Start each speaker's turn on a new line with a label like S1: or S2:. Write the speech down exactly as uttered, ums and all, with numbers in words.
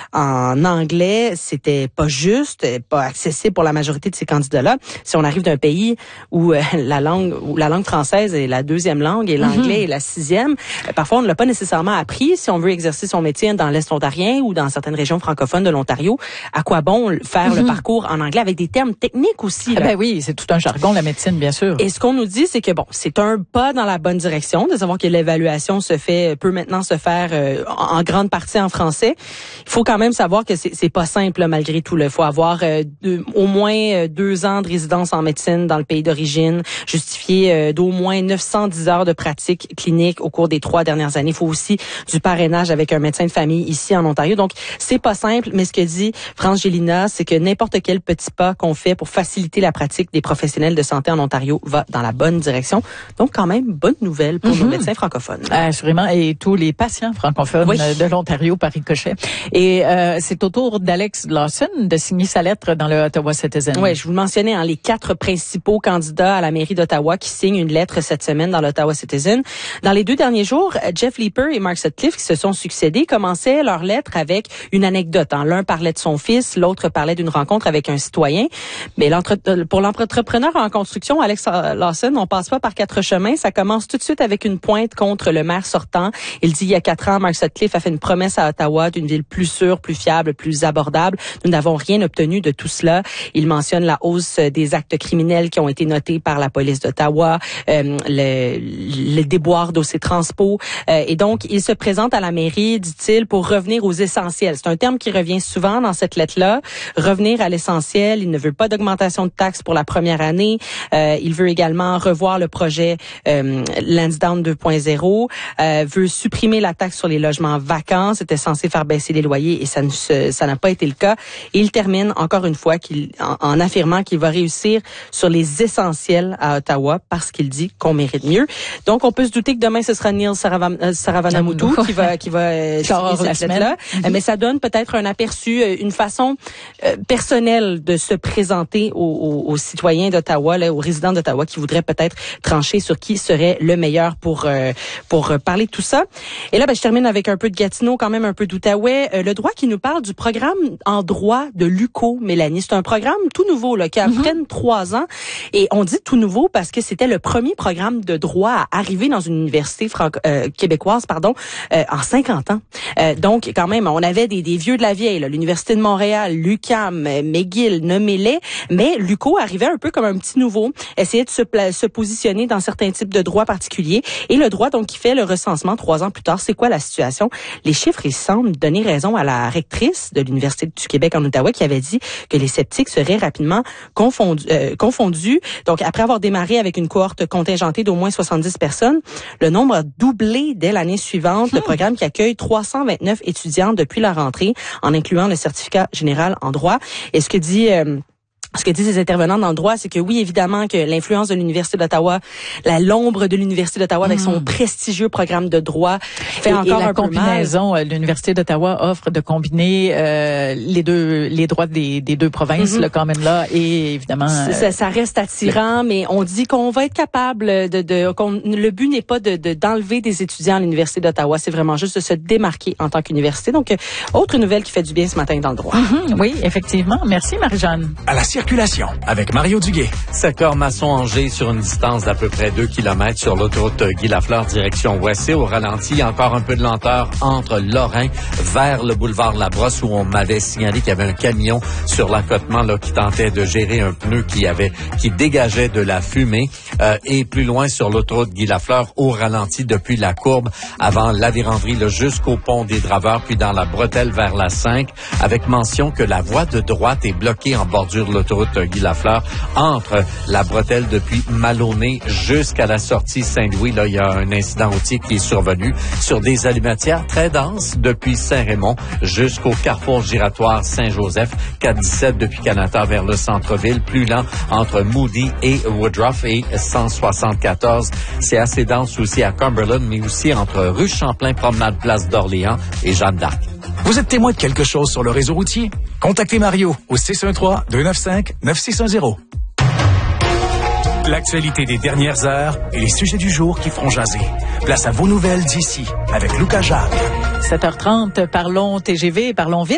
S1: en anglais, c'était pas juste, pas accessible pour la majorité de ces candidats-là. Si on arrive d'un pays où euh, la langue où la langue française est la deuxième langue et l'anglais mm-hmm. est la sixième, euh, parfois on ne l'a pas nécessairement appris. Si on veut exercer son métier dans l'Est ontarien ou dans certaines régions francophones de l'Ontario, à quoi bon faire mm-hmm. le parcours en anglais avec des termes techniques aussi?
S2: Ah ben oui, c'est tout un jargon, la médecine, bien sûr.
S1: Et ce qu'on nous dit, c'est que bon, c'est un pas dans la bonne direction, de savoir que l'évaluation se fait, peut maintenant se faire euh, en grande partie en français. Il faut quand même savoir que c'est, c'est pas simple, là, malgré tout. Il faut avoir euh, deux, au moins euh, deux ans de résidence en médecine dans le pays d'origine, justifier euh, d'au moins neuf cent dix heures de pratique clinique au cours des trois dernières années. Il faut aussi du parrainage avec un médecin de famille ici en Ontario. Donc, c'est pas simple, mais ce que dit France Gélinas, c'est que n'importe quel petit pas qu'on fait pour faciliter la pratique des professionnels de santé en Ontario va dans la bonne direction. Donc, quand même, bonne nouvelle pour mm-hmm. nos médecins francophones.
S2: Assurément, et tous les patients francophones oui. de l'Ontario par ricochet. Et euh, c'est au tour d'Alex Lawson de signer sa lettre dans le Ottawa Citizen.
S1: Oui, je vous le mentionnais, hein, les quatre principaux candidats à la mairie d'Ottawa qui signent une lettre cette semaine dans l'Ottawa Citizen. Dans les deux derniers jours, Jeff Leeper et Mark Sutcliffe, qui se sont succédés, commençaient leur lettre avec une anecdote. Hein. L'un parlait de son fils, l'autre parlait d'une rencontre avec un citoyen. Mais pour l'entrepreneur en construction, Alex Lawson, on passe pas par quatre chemins. Ça commence tout de suite avec une pointe contre le maire sortant. Il dit il y a quatre ans, Mark Sutcliffe a fait une promesse à Ottawa d'une ville plus sûre, plus fiable, plus abordable. Nous n'avons rien obtenu de tout cela. Il mentionne la hausse des actes criminels qui ont été notés par la police d'Ottawa, euh, le, le déboire dossier transpo. Euh, et donc, il se présente à la mairie, dit-il, pour revenir aux essentiels. C'est un terme qui revient souvent dans cette lettre-là. Revenir à l'essentiel. Il ne veut pas d'augmentation de taxes pour la première année. Euh, il veut également revoir le projet euh, Lansdowne deux point zéro. Euh, veut supprimer la taxe sur les logements vacants. C'était censé faire baisser les loyers et ça ne se, ça n'a pas été le cas. Et il termine encore une fois qu'il, en, en affirmant qu'il va réussir sur les essentiels à Ottawa parce qu'il dit qu'on mérite mieux. Donc, on peut se douter que demain, ce sera Neil Saravan- Saravanamoutou qui va, qui va euh, signer cette lettre-là. Mm-hmm. Mais ça donne peut-être un aperçu, une façon euh, personnelle de se présenter aux, aux, aux citoyens d'Ottawa, là, aux résidents d'Ottawa qui voudraient peut-être trancher sur qui serait le meilleur pour euh, pour parler de tout ça. Et là, ben, je termine avec un peu de Gatineau, quand même un peu d'Outaouais. Euh, le droit qui nous parle du programme en droit de l'U Q O, Mélanie. C'est un programme tout nouveau là, qui a mm-hmm. à peine trois ans. Et on dit tout nouveau parce que c'était le premier programme de droit à arriver dans une université franco- euh, québécoise pardon, euh, en cinquante ans. Euh, donc, quand même, on avait des, des vieux de la vieille, là, l'Université de Montréal, l'U Q A M, McGill, nommez-les. Mais l'U Q O arrivait un peu comme un petit nouveau, essayait de se, pla- se positionner dans certains types de droits particuliers. Et le droit, donc, qui fait le recensement trois ans plus tard, c'est quoi la situation? Les chiffres, ils semblent donner raison à la rectrice de l'Université du Québec en Ottawa qui avait dit que les sceptiques seraient rapidement confondus. Euh, confondus. Donc, après avoir démarré avec une cohorte contingentée d'au moins soixante-dix personnes, le nombre a doublé dès l'année suivante. Le programme qui accueille trois cent vingt-neuf étudiants depuis la rentrée, en incluant le certificat général en droit. Et ce que dit... Euh, Ce que disent les intervenants dans le droit, c'est que oui, évidemment, que l'influence de l'Université d'Ottawa, la l'ombre de l'Université d'Ottawa avec son prestigieux programme de droit fait
S2: et,
S1: encore
S2: et la
S1: un peu
S2: combinaison,
S1: mal.
S2: L'Université d'Ottawa offre de combiner euh, les deux les droits des, des deux provinces, mm-hmm. le common law et évidemment...
S1: Euh, ça, ça reste attirant, mais on dit qu'on va être capable de... de qu'on, le but n'est pas de, de d'enlever des étudiants à l'Université d'Ottawa, c'est vraiment juste de se démarquer en tant qu'université. Donc, autre nouvelle qui fait du bien ce matin dans le droit.
S2: Mm-hmm. Oui, effectivement. Merci, Marie-Jeanne.
S3: À la circulation avec Mario Duguay.
S4: Secteur Masson-Angers sur une distance d'à peu près deux kilomètres sur l'autoroute Guy-Lafleur direction ouest. Au ralenti, encore un peu de lenteur entre Lorrain vers le boulevard Labrosse où on m'avait signalé qu'il y avait un camion sur l'accotement là qui tentait de gérer un pneu qui avait qui dégageait de la fumée. Euh, et plus loin sur l'autoroute Guy-Lafleur au ralenti depuis la courbe avant la Vérandrie là, jusqu'au pont des Draveurs puis dans la bretelle vers la cinq avec mention que la voie de droite est bloquée en bordure de l'autoroute Guy Lafleur entre la bretelle depuis Maloney jusqu'à la sortie Saint-Louis. Là, il y a un incident routier qui est survenu sur des allumatières très denses depuis Saint-Raymond jusqu'au carrefour giratoire Saint-Joseph. quatre dix-sept depuis Canada vers le centre-ville. Plus lent entre Moody et Woodruff et cent soixante-quatorze. C'est assez dense aussi à Cumberland, mais aussi entre rue Champlain, promenade Place d'Orléans et Jeanne d'Arc.
S3: Vous êtes témoin de quelque chose sur le réseau routier? Contactez Mario au six un trois, deux neuf cinq, neuf six un zéro. L'actualité des dernières heures et les sujets du jour qui feront jaser. Place à vos nouvelles d'ici avec Lucas Jacques.
S2: sept heures trente, parlons T G V, parlons vite.